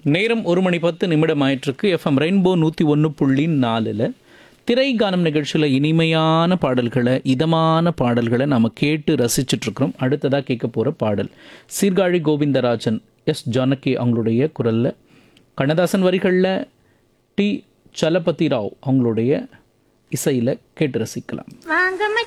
நேரம் 1:10 ஆயிட்டிருக்கு. FM rainbow 101.4ல் திரை கானம் நிகழ்ச்சியில் இனிமையான பாடல்களை, இதமான பாடல்களை நாம் கேட்டு ரசிச்சுட்ருக்கிறோம். அடுத்ததாக கேட்க போகிற பாடல் சீர்காழி கோவிந்தராஜன், எஸ் ஜானகி அவங்களுடைய குரலில், கண்ணதாசன் வரிகளில், டி சலபதி ராவ் அவங்களுடைய இசையில் கேட்டு ரசிக்கலாம்.